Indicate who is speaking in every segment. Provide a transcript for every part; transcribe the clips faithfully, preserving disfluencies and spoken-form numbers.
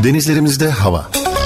Speaker 1: Denizlerimizde hava.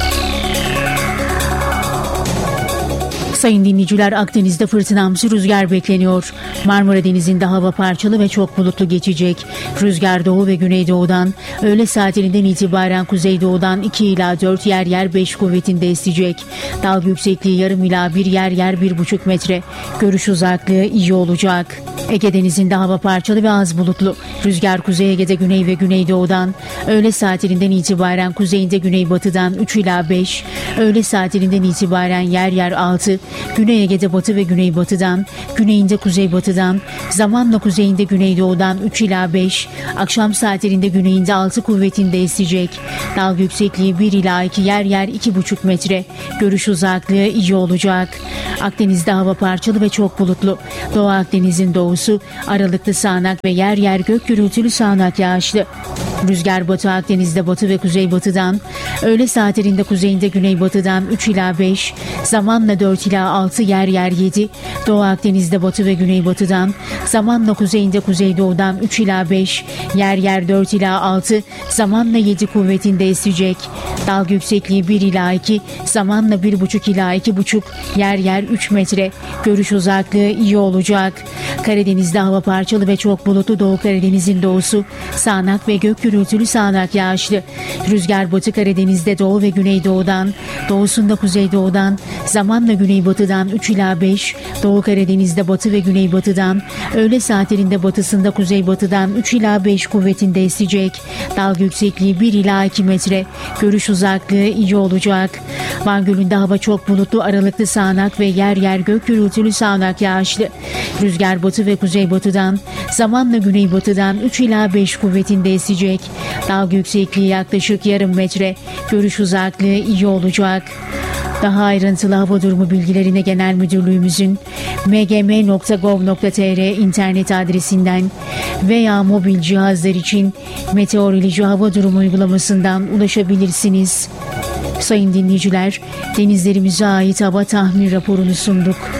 Speaker 2: Sayın dinleyiciler, Akdeniz'de fırtınamsı rüzgar bekleniyor. Marmara Denizi'nde hava parçalı ve çok bulutlu geçecek. Rüzgar doğu ve güneydoğudan, öğle saatlerinden itibaren kuzeydoğudan iki ila dört, yer yer beş kuvvetinde esecek. Dalga yüksekliği yarım ila bir, yer yer bir buçuk metre. Görüş uzaklığı iyi olacak. Ege Denizi'nde hava parçalı ve az bulutlu. Rüzgar Kuzey Ege'de güney ve güneydoğudan, öğle saatlerinden itibaren kuzeyinde güneybatıdan üç ila beş, öğle saatlerinden itibaren yer yer altı, Güney Ege'de batı ve güneybatıdan, güneyinde kuzeybatıdan, zamanla kuzeyinde güneydoğudan üç ila beş, akşam saatlerinde güneyinde altı kuvvetinde esecek. Dalga yüksekliği bir ila iki, yer yer iki buçuk metre. Görüş uzaklığı iyi olacak. Akdeniz'de hava parçalı ve çok bulutlu. Doğu Akdeniz'in doğusu aralıklı sağanak ve yer yer gök gürültülü sağanak yağışlı. Rüzgar Batı Akdeniz'de batı ve kuzeybatıdan, öğle saatlerinde kuzeyinde güneybatıdan üç ila beş, zamanla dört ila altı, yer yer yedi, Doğu Akdeniz'de batı ve güneybatıdan, zamanla kuzeyinde kuzeydoğudan üç ila beş, yer yer dört ila altı, zamanla yedi kuvvetinde esecek. Dalga yüksekliği bir ila iki, zamanla bir buçuk ila iki buçuk, yer yer üç metre. Görüş uzaklığı iyi olacak. Karadeniz'de hava parçalı ve çok bulutlu. Doğu Karadeniz'in doğusu sağanak ve gök gürültülü sağanak yağışlı. Rüzgar Batı Karadeniz'de doğu ve güneydoğudan, doğusunda kuzeydoğudan, zamanla güneybatıdan üç ila beş, Doğu Karadeniz'de batı ve güneybatıdan, öğle saatlerinde batısında kuzeybatıdan üç ila beş kuvvetinde esecek. Dalga yüksekliği bir ila iki metre. Görüş uzaklığı iyi olacak. Van Gölü'nde hava çok bulutlu, aralıklı sağanak ve yer yer gök gürültülü sağanak yağışlı. Rüzgar batı ve kuzeybatıdan, zamanla güneybatıdan üç ila beş kuvvetinde esecek. Dalga yüksekliği yaklaşık yarım metre. Görüş uzaklığı iyi olacak. Daha ayrıntılı hava durumu bilgilerine Genel Müdürlüğümüzün m g m nokta gov nokta t r internet adresinden veya mobil cihazlar için meteoroloji hava durumu uygulamasından ulaşabilirsiniz. Sayın dinleyiciler, denizlerimize ait hava tahmin raporunu sunduk.